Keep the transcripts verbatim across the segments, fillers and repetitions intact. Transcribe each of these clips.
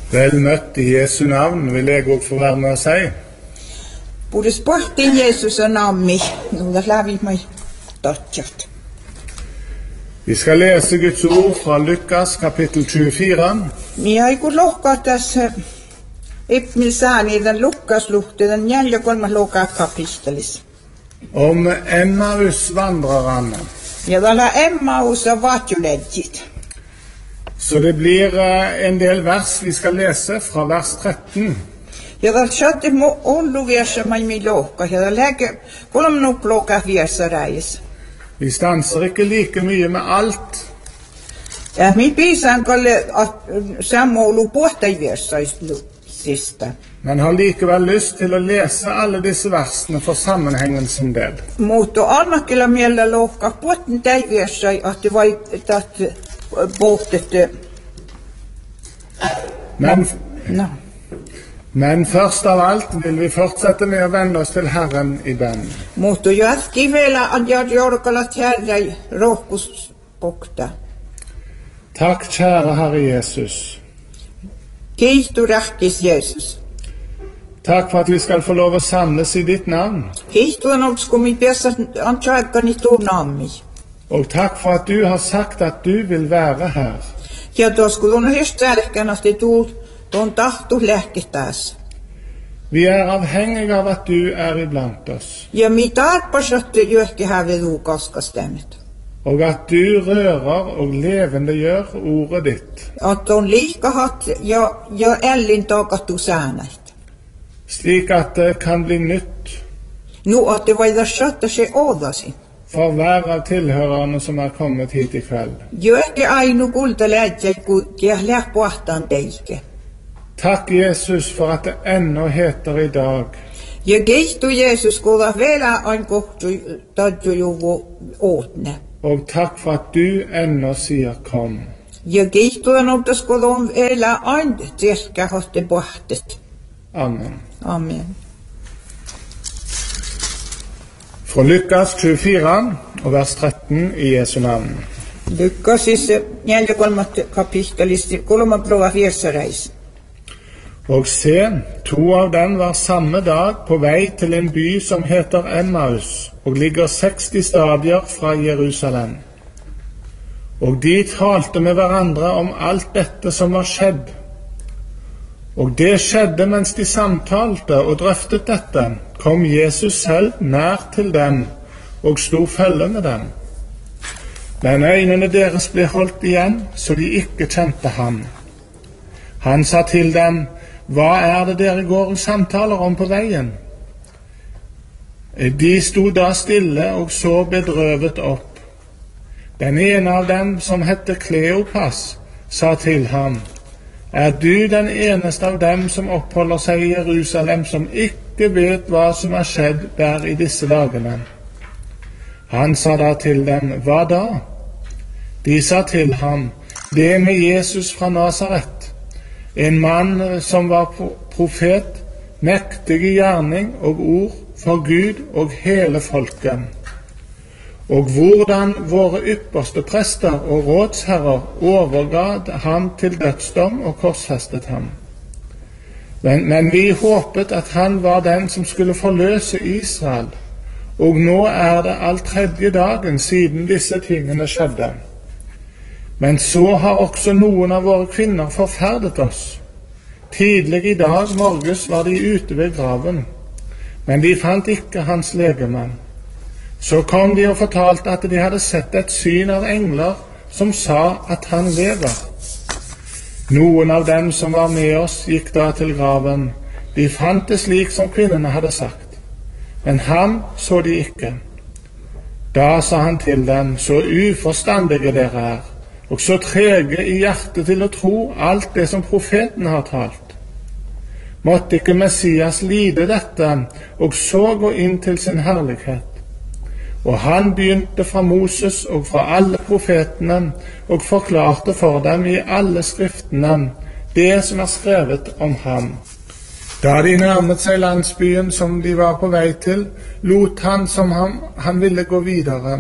Vel møtt i Jesu navn, vil jeg også få være med å si. Både sport in Jesus og navn, nå da laver vi meg dødkjøtt. Vi skal lese Guds ord fra Lukas kapittel tjuefire. Vi har ikke lukket oss i den Lukas lukte, den gjelder kolme lukket kapitelis. Om Emmaus-vandrerne. Ja, da la Emmaus og vært jo leggit. Så det blir en del vers vi skal lese fra vers tretten. Ja, da kjøtte må ollo verset meg med lukka. Ja, da legger kolom nok lukka verset reis. Vi stanser ikke like mye med alt. Ja, min bisan kalle at sammålo båta i verset siste. Men har likevel lyst til å lese alle disse versene for sammenhengen sin del. Mot og anna killa mjella lukka båten de verset at det var at båtet men, no. men først av alt vil vi fortsette med å vende oss til Herren i bønn. Mutta jatki vielä anjat jorkala tjärjäi rohkuspokta. Takk, kjære Herre Jesus. Kiitu rahkis Jesus. Takk for at vi skal få lov å samles i ditt navn. Kiitu on ollut kun mi päässä antsaikkani tunnammi. Og takk for at du har sagt at du vil være her. Ja tuos kun on höstärkän asti tuut, tuon tahtu lähkistäs. Vi er avhengige av at du er iblant oss. Ja mi tarpas, at jøhki hävi tuu kaskastemmet. Og at du rører og levende gjør ordet ditt. At on liikahat ja, ja ällin taakattu säänäit. Slik at det kan bli nytt. Nu at det vaida sjötta se ådasi. For hver av tilhørerne som er kommet hit i kveld. Jøhki ainu kulta lähtsei, kun kiah lähpuahtaan teike. Takk, Jesus, for at det ennå heter i dag. Ja kiitu Jesus, kun vielä ain kohtu tadju juvu åtne. Og takk for at du ennå sier kom. Ja kiitu on oltas, kun on vielä ain tjerkä hoste puhtet. Amen. Amen. Fra Lukas tjuefire og vers tretten i Jesu navn. Lukas siis neljä kolmat kapittelista, kolmat prova fjersareis. Og se, to av dem var samme dag på vei til en by som heter Emmaus, og ligger seksti stadier fra Jerusalem. Og de talte med hverandre om alt dette som var skjedd. Og det skjedde mens de samtalte og drøftet dette, kom Jesus selv nær til dem og sto følge med dem. Men øynene deres ble holdt igjen, så de ikke kjente ham. Han sa til dem, hva er det dere går og samtaler om på veien? De sto da stille og så bedrøvet opp. Den ene av dem, som hette Kleopas, sa til ham, er du den eneste av dem som oppholder seg i Jerusalem, som ikke vet hva som er skjedd der i disse dagene? Han sa da til dem, hva da? De sa til ham, det med Jesus fra Nazaret, en mann som var profet, mektig i gjerning og ord for Gud og hele folket. Og hvordan våre ypperste prester og rådsherrer overga ham til dødsdom og korsfestet ham. Men, men vi håpet at han var den som skulle forløse Israel, og nå er det all tredje dagen siden disse tingene skjedde. Men så har også noen av våre kvinner forferdet oss. Tidlig i dag morges var de ute ved graven, men de fant ikke hans legeme. Så kom de og fortalte at de hadde sett et syn av engler som sa at han lever. Noen av dem som var med oss gikk da til graven. De fant det slik som kvinnene hadde sagt, men ham så de ikke. Da sa han til dem, så uforstandige dere er, og så trege i hjertet til å tro alt det som profeten har talt. Måtte ikke Messias lide dette, og så gå inn til sin herlighet? Og han begynte fra Moses og fra alle profetene, og forklarte for dem i alle skriftene det som er skrevet om ham. Da de nærmet seg landsbyen som de var på vei til, lot han som han, han ville gå videre.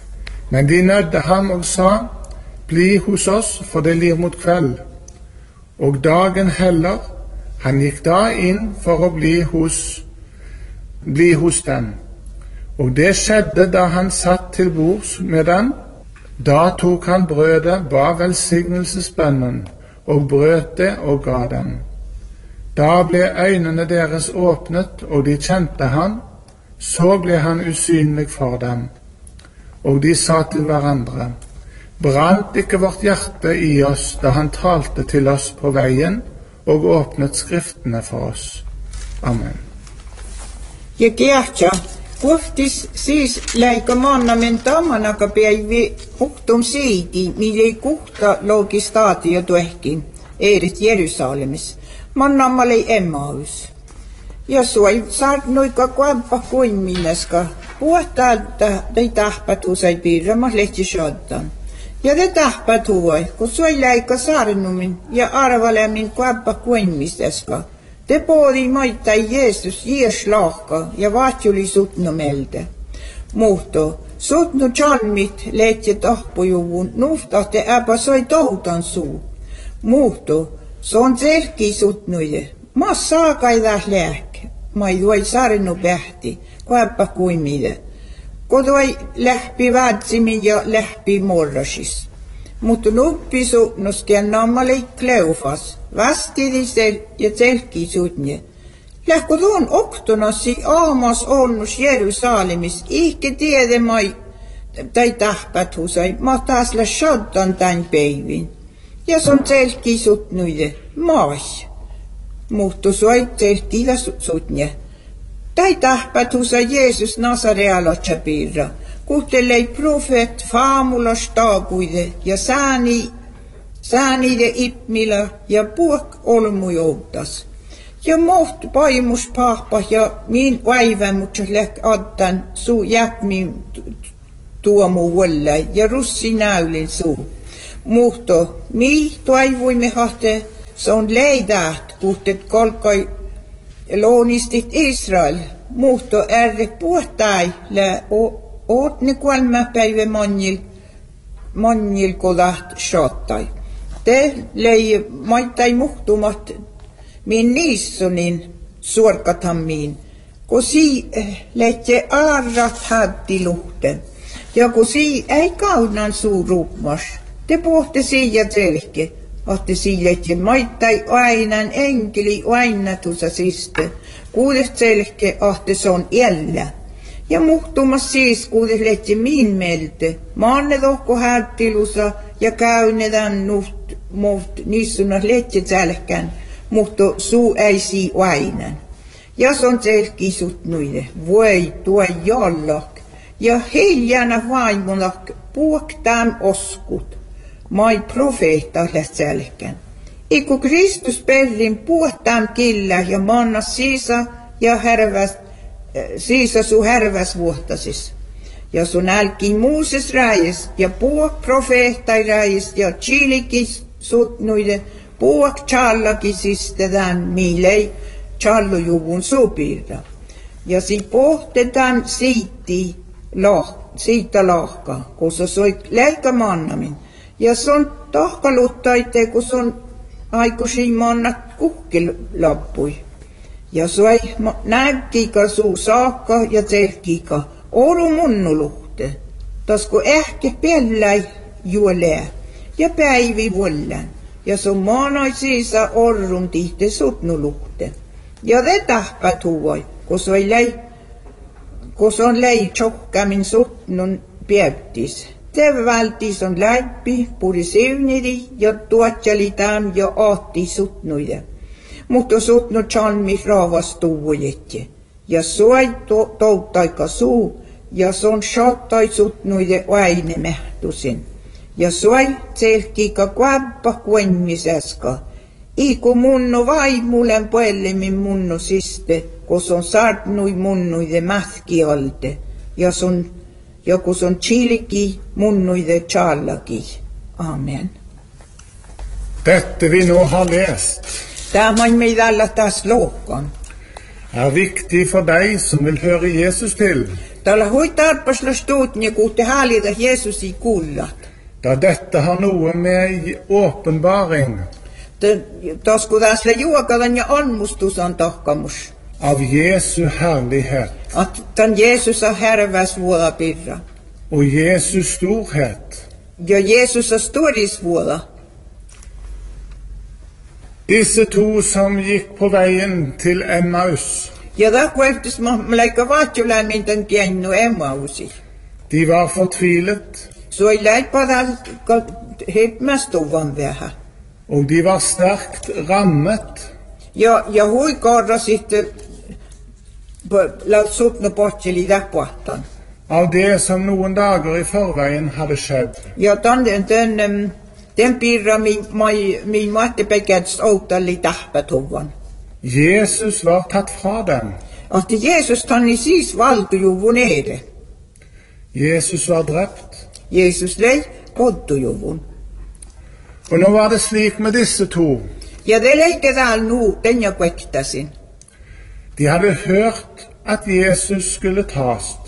Men de nødde ham og sa, bli hos oss, for det lir mot kveld. Og dagen heller, han gikk da inn for å bli hos, bli hos dem. Og det skjedde da han satt til bords med dem. Da tok han brødet, ba velsignelsesbønnen, og brøt det og ga dem. Da ble øynene deres åpnet, og de kjente han. Så ble han usynlig for dem. Og de sa til hverandre, brant ikke vårt hjerte i oss da han talte til oss på veien og åpnet skriftene for oss? Amen. Ja kiahtsa, kuhtis siis läikö mannamen tammanaka päivi uhtum siiti, mille kuhta logistaatio tuehkin, eirit Jerusalemis, mannammalei Emmaus. Ja suoi saarnuika kuampa kuin minneska, puhtaältä tei tahpatusai piirramas lehti shoddan. Ja te tahpatuoi, kun suoi läikö saarnumin ja arvalemin kuampa kuin misteska. Te poodi maittai Jeesus jies lahka ja vahtjuli sutnu meiltä. Muhto, sutnu chalmit lehti tahpujuvun, nuhtahte äpä soi toutan suu. Muhto, se on selki sutnuide. Ma saakaidas lääk, ma ei tuoi saarnu pähti, kuäppä kuin mitä. Kun tuoi lähpi väätsimin ja lähpi morrasis. Mutta nuppi sutnus kien nammalei kleufas, vastidisel ja selki sutnje. Lähku tuon oktonasi aamas onnus Jerusalemis, ihke tiede mai tai tahpathusai, ma taas lä shoddan tän päivin. Ja se on selki sutnuide, maas. Muhtu suoi selkiä sutnje. Tai tahpatusa Jeesus Nasarealatsa piirra, kuhtelei profeet faamulas taapuide ja sääni, säänide ipmila ja puok olmu joutas. Ja moht paimus pahpa ja min väivämutsa läk addan suu jäkmin tuomu vuolle ja russi näylin suu. Muhto, mi toivuimme hahte, se on leidät, kuhtet kolkai loonistit Israel, muhto ärre puhtai lä ootne kolme päivä manjil, manjil kodaht shottai. Te lei maittai muhtumat min niissonin suorkatammiin, kun si lehti arrat hätti luhten. Ja kun si ei kaunan suu ruupmas, te pohte siia selke. Ahte siiletje maittai ainan enkeli ainatusa siste, kuudes selke ahte se on jällä. Ja muhtumas siis kuudes lehti min melte, maanne tohko häältilusa ja käynedän nuht muht niissunas lehti selkän, muhto suu ei sii ainan. Ja se on selki sutnuide, voi tuo jallak, ja hiljana vaimunak puok tämän oskut. Mai profeetta lähtsäälekään. Iku Kristus perrin puhtaan killä ja mannas siisa ja härväs, siisa su härväs vuotasis. Ja sun älki Mooses räis ja puhak profeettai räis ja chilikis sutnuide puhak challakisistedään miilei challujuvun supiirda. Ja si pohtetaan siiti lah, siitä lahka, kun se soi läikämannamin. Ja se on tahkaluttaite, kun se on aikuisiin mannat kuhkilappui. Ja se ei näykkika suu saakka ja selkika oru munnuluhte. Tasko ehkä pelläi juolää ja päivi vuollan. Ja se on maanaisiisa orrun tihte sutnuluhte. Ja te tahpat huvoi, kun se on lei, kun se on lei tjokkamin sutnun päyttis. Te vältis on läppi, puri sivnidi ja tuotsali tämän ja aatti sutnuide. Mutta sutnu chalmis raavas tuvujetti. Ja suoi to, touttaika suu ja son shottai sutnuide aine mehtusin. Ja suoi selkika kuäppä kuenmiseska. Iku munnu vaimulen puellemin munnu siste, kun on sartnui munnuide mähkialte. Ja son Ja kun on chiliki, munnuide challaki. Amen. Dette vi nå har lest Tämä on meitä alla taas lohkan. er viktig for deg som vil høre Jesus til, Tällä hui tarpasla stuutnia, kun te häälitä Jeesusi kullat. da dette har noe med åpenbaring Da skulle tässä juokalan ja anmustusan tahkamus. av Jesu herlighet Att tämän Jeesus on härväs vuola pirra. og Jesus storhet. Ja Jeesus on storis vuola. Disse to som gikk på veien til Emmaus, Ja da kueftis ma läikka vaatjulämmin tän kiennu Emmausi. de var fortvilet, Så ei läipara hepmästuvan vähän. og de var sterkt rammet Ja, ja huikorra sitten laut sutnu potseli läppuahtan. av det som noen dager i forveien hadde skjedd. Ja den, den, den, den pirra min, min, min mattepekäts outalli tähpätuvan. Jesus var tatt fra dem. Att Jeesus tanni siis valtujuvun ede. Jesus var drept. Jeesus lei kottujuvun. Og nå var det slik med disse to. Ja det leikki täällä nu tenja kuektäsin. De hadde hørt at Jesus skulle tas.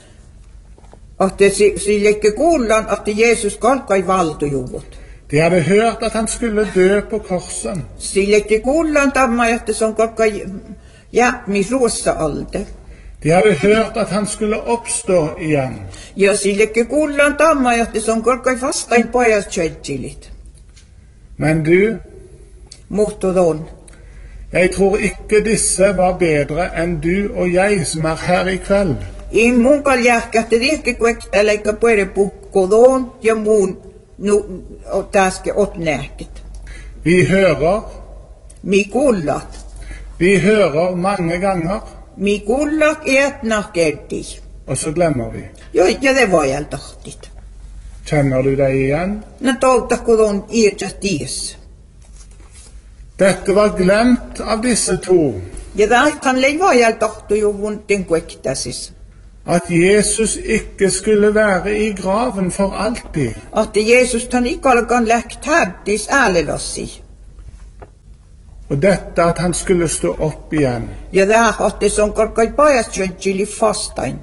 Att si, si leikki kuullaan, att Jeesus kalkai valtujuvut. De hadde hørt at han skulle dø på korset. Si leikki kuullaan tamma, että se on kalkai jäpmi ruossa alde. De hadde hørt at han skulle oppstå igjen. Ja si leikki kuullaan tamma, että se on kalkai vastain pojat tjötsilit. Men du, Muhtodon. jeg tror ikke disse var bedre enn du og jeg som er her i kveld. I mun kaljahka, että riekki kuektä leikka puere pukkodon ja muun nu täske ot näkit. Vi hører, Mi kuullat. vi hører mange ganger, Mi kuullat etna kerti. og så glemmer vi. Jo, ja det var jäl tahtit. Kjenner du deg igjen? No touta kodon ietsä ties. Dette var glemt av disse to, Ja tähän lei var jäl tahtujuvun den kuektäsis. at Jesus ikke skulle være i graven for alltid. Att Jeesus tan ikalkan läkt häbtis äälelassi. Og dette at han skulle stå opp igjen. Ja tää hatti se on kalkai pajastjöntjili fastain.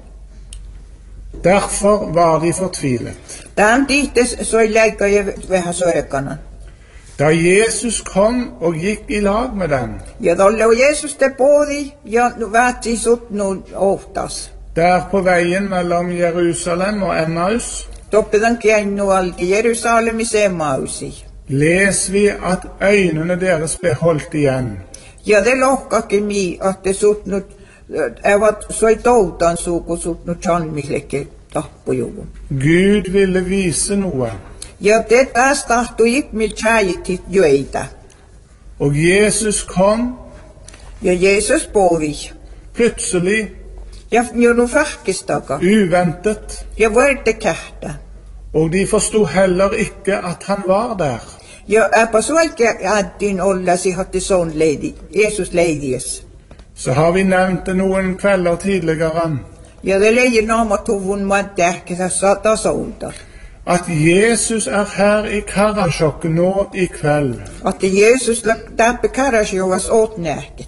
Derfor var de fortvilet. Tän tihtes soi läikka ja vähän soirekanan. Da Jesus kom og gikk i lag med dem, Ja tolle on Jeesus te poodi ja vähti sut nu ohtas. der på veien mellom Jerusalem og Emmaus, Toppetan kiennu alti Jerusalemis Emmausi. les vi at øynene deres ble holdt igjen. Ja det lohkaki mi, att te sutnut, evat soi toutan suku sutnut chanmisleke tappujuvun. Gud ville vise noe, Ja te taas tahtui ipmil tjäjitit jöitä. og Jesus kom Ja Jeesus poodi. plutselig, Ja joudun fähkistaka. uventet, Ja võrte kähtä. og de forsto heller ikke at han var der. Ja äpä suelke ääntiin ollasi hatti son leidi, Jeesus leidies. Så har vi nevnt det noen kvelder tidligere, Ja det leijin naamatuvun mantti ähkä tässä tasoulta. at Jesus er her i Karasjok nå i kveld, Att Jeesus täppä käräsjovas åt nähket.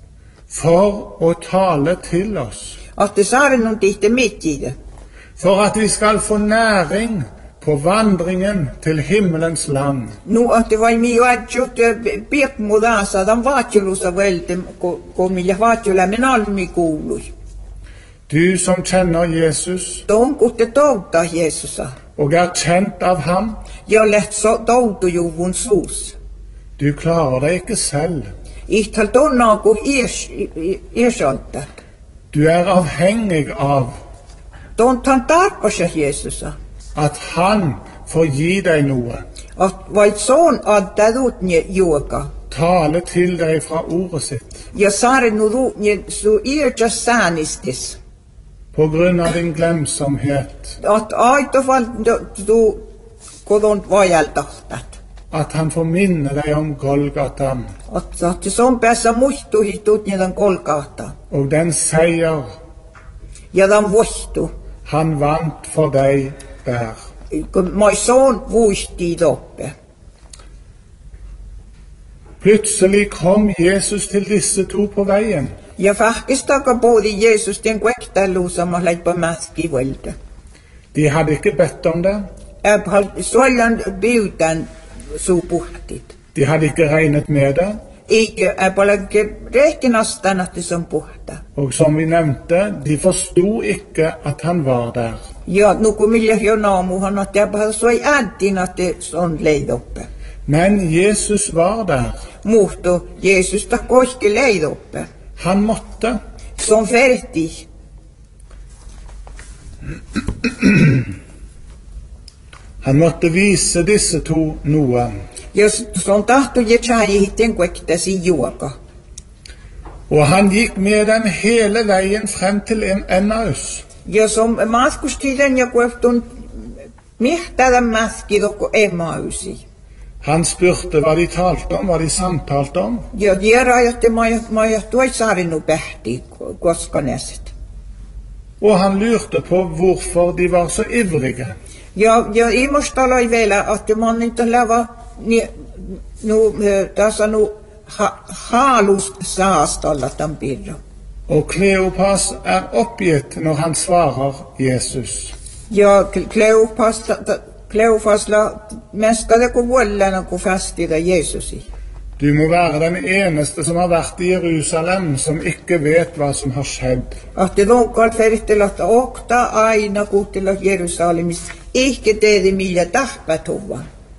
for å tale til oss, Att det saaren on tihte mitt i det. for at vi skal få næring på vandringen til himmelens land. Nu att det var mi juotsut piekmudaasa, tämän vaatjulusa velte, kun millä vaatjulämmin almi kuului. Du som kjenner Jesus Tuon kutte touta Jeesusa. og er kjent av ham, Ja läht so toutujuvun suus. du klarer deg ikke selv. Ihtal tonnaa ku iesonta. Du er avhengig av Tuon tan tarpasa Jeesusa. at han får gi deg noe, Att vaid son adda ruutnje juoka. tale til deg fra ordet sitt, Ja saaren nu ruutnje su ietsas säänistis. på grunn av din glemsomhet, Att aitofal du kodon vajaltahtat. at han får minne deg om Golgata Att sahti son päässä muistuhitut niiden kolkaata. og den seier Ja tämän voistu. han vant for deg der. Kun moi son vuisti toppe. Plutselig kom Jesus til disse to på veien. Ja fahkistaka poodi Jeesus den kuektäluusama läipä mäski vuelde. De hadde ikke bedt om det, Äphal suolan biutan suu puhtit. De hadde ikke regnet med det, Eikä äpälänke rehkinasta nähti sen puhta. og som vi nevnte, de forsto ikke at han var der. Ja nuku millä jo naamuhan att jag bara så i antin att det sån leidoppe. Men Jesus var der. Muhto Jeesus ta koski leidoppe. Han måtte. Som färdig. Han måtte vise disse to noe. Jos son tahto je chai hitten kuektasi juoka. Og han gikk med dem hele veien frem til Emmaus. Ja som matkustiden ja kueftun mihtada maskidokko Emmausi. Han spurte hva de talte om, hva de samtalte om. Ja tiedä, että mä ja tuoi saarinu pähti koska näset. Og han lurte på hvorfor de var så ivrige. Ja, ja ilmastoloi vielä, että mä oon nyt läva nu tässä nu haalus saastalla tämän pillo. Og Kleopas er oppgitt når han svarer Jesus. Ja, Kleopas Kleopasla mestade kun vuollana kun fastida Jeesusi. Du må være den eneste som har vært i Jerusalem, som ikke vet hva som har skjedd. Att det nonkal färgtilat okta aina kuhtila Jerusalemis, ikke teedi millä tahpatuva.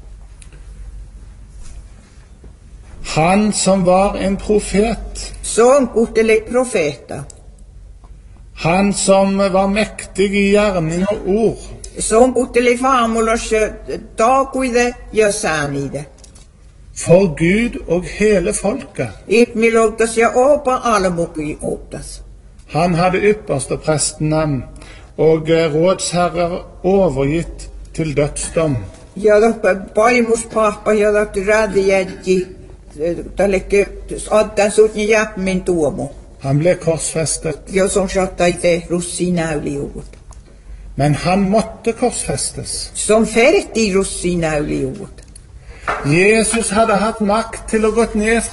Han som var en profet, Son kuhtele profeta. han som var mektig i gjerning og ord, Son kuhtele faamulos taakuide ja saanide. for Gud og hele folket. Ihmiloltas ja opa almuki oltas. Han hadde ypperste prestene og rådsherrer overgitt til dødsdom. Ja da paimuspahpa ja da radijätti tälleke addan sutni jäpmin tuomo. Han ble korsfestet, Ja som sattaite russinäyliuvut. men han måtte korsfestes. Som ferti russinäyliuvut. Jesus hadde hatt makt til å gått ned